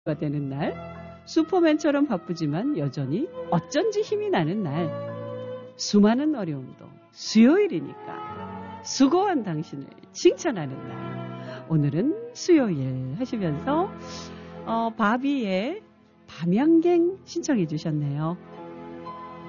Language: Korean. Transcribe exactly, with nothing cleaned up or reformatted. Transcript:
되는 날, 슈퍼맨처럼 바쁘지만 여전히 어쩐지 힘이 나는 날, 수많은 어려움도 수요일이니까 수고한 당신을 칭찬하는 날. 오늘은 수요일 하시면서 어, 바비의 밤양갱 신청해 주셨네요.